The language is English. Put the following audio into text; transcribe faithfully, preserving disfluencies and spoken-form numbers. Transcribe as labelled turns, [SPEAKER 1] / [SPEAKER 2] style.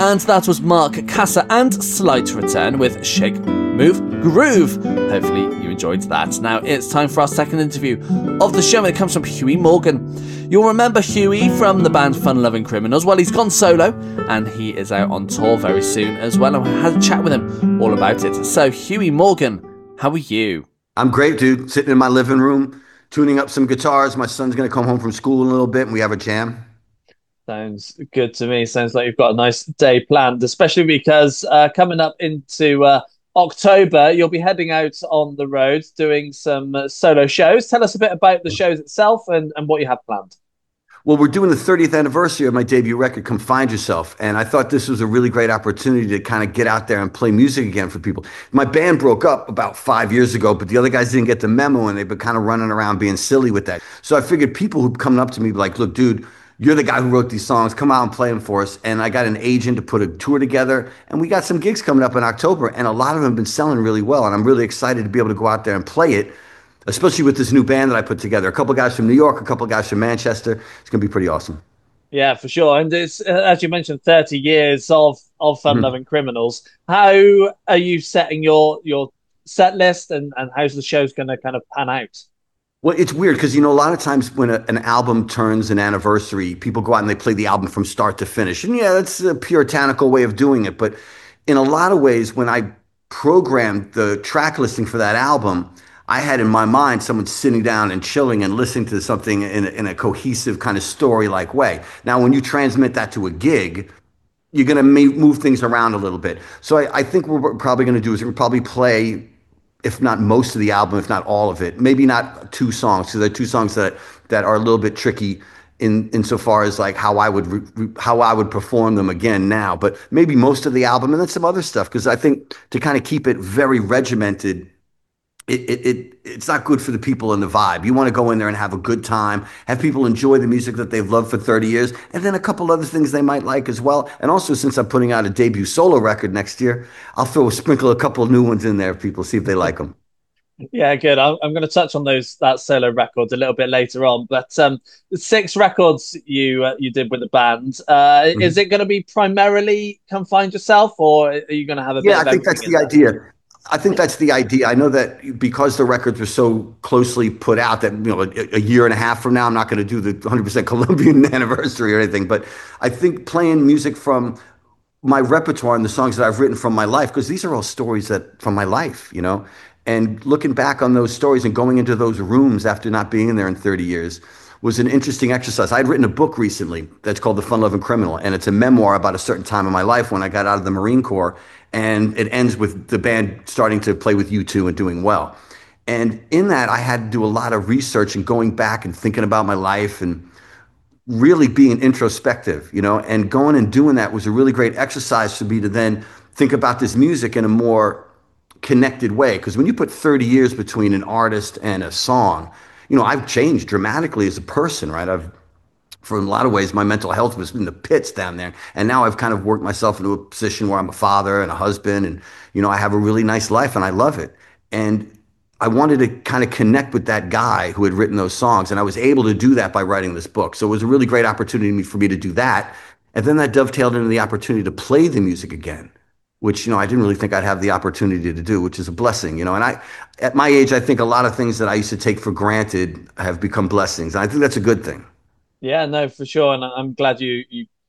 [SPEAKER 1] And that was Mark Casa and Slight Return with Shake, Move, Groove. Hopefully you enjoyed that. Now it's time for our second interview of the show, and it comes from Huey Morgan. You'll remember Huey from the band Fun Loving Criminals. Well, he's gone solo and he is out on tour very soon as well, and I had a chat with him all about it. So Huey Morgan, how are you?
[SPEAKER 2] I'm great, dude. Sitting in my living room, tuning up some guitars. My son's going to come home from school in a little bit and we have a jam.
[SPEAKER 3] Sounds good to me. Sounds like you've got a nice day planned, especially because uh, coming up into uh, October, you'll be heading out on the road doing some uh, solo shows. Tell us a bit about the shows itself and, and what you have planned.
[SPEAKER 2] Well, we're doing the thirtieth anniversary of my debut record, Come Find Yourself. And I thought this was a really great opportunity to kind of get out there and play music again for people. My band broke up about five years ago, but the other guys didn't get the memo and they've been kind of running around being silly with that. So I figured people who've come up to me like, look, dude, you're the guy who wrote these songs. Come out and play them for us. And I got an agent to put a tour together. And we got some gigs coming up in October. And a lot of them have been selling really well. And I'm really excited to be able to go out there and play it, especially with this new band that I put together. A couple guys from New York, a couple guys from Manchester. It's going to be pretty awesome.
[SPEAKER 3] Yeah, for sure. And it's, uh, as you mentioned, thirty years of, of Fun
[SPEAKER 2] Mm-hmm.
[SPEAKER 3] Loving Criminals. How are you setting your, your set list, and, and how's the show's going to kind of pan out?
[SPEAKER 2] Well, it's weird because, you know, a lot of times when a, an album turns an anniversary, people go out and they play the album from start to finish. And yeah, that's a puritanical way of doing it. But in a lot of ways, when I programmed the track listing for that album, I had in my mind someone sitting down and chilling and listening to something in, in a cohesive kind of story-like way. Now, when you transmit that to a gig, you're going to move things around a little bit. So I, I think what we're probably going to do is we'll probably play, if not most of the album, if not all of it, maybe not two songs, because there are two songs that that are a little bit tricky in insofar as like how I would re, how I would perform them again now, but maybe most of the album and then some other stuff, because I think to kind of keep it very regimented, it, it it it's not good for the people and the vibe. You want to go in there and have a good time, have people enjoy the music that they've loved for thirty years, and then a couple other things they might like as well. And also, since I'm putting out a debut solo record next year, I'll throw sprinkle a couple new ones in there if people see if they like them.
[SPEAKER 3] Yeah, good. I'm, I'm going to touch on those that solo record a little bit later on, but um, the six records you uh, you did with the band, uh,
[SPEAKER 2] Mm-hmm.
[SPEAKER 3] is it going to be primarily Come Find Yourself, or are you going to have a bit
[SPEAKER 2] Yeah,
[SPEAKER 3] of
[SPEAKER 2] I think
[SPEAKER 3] everything
[SPEAKER 2] that's
[SPEAKER 3] in
[SPEAKER 2] the
[SPEAKER 3] there?
[SPEAKER 2] idea. I think that's the idea. I know that because the records were so closely put out that, you know, a, a year and a half from now, I'm not going to do the one hundred percent Colombian anniversary or anything. But I think playing music from my repertoire and the songs that I've written from my life, because these are all stories that from my life, you know, and looking back on those stories and going into those rooms after not being in there in thirty years was an interesting exercise. I had written a book recently that's called The Fun Loving Criminal, and it's a memoir about a certain time in my life when I got out of the Marine Corps, and it ends with the band starting to play with U two and doing well. And in that, I had to do a lot of research and going back and thinking about my life and really being introspective, you know, and going and doing that was a really great exercise for me to then think about this music in a more connected way. Because when you put thirty years between an artist and a song, you know, I've changed dramatically as a person, right? I've, for in a lot of ways, my mental health was in the pits down there. And now I've kind of worked myself into a position where I'm a father and a husband and, you know, I have a really nice life and I love it. And I wanted to kind of connect with that guy who had written those songs. And I was able to do that by writing this book. So it was a really great opportunity for me to do that. And then that dovetailed into the opportunity to play the music again, which, you know, I didn't really think I'd have the opportunity to do, which is a blessing, you know. And I, at my age, I think a lot of things that I used to take for granted have become blessings. And I think that's a good thing.
[SPEAKER 3] Yeah, no, for sure. And I'm glad you, you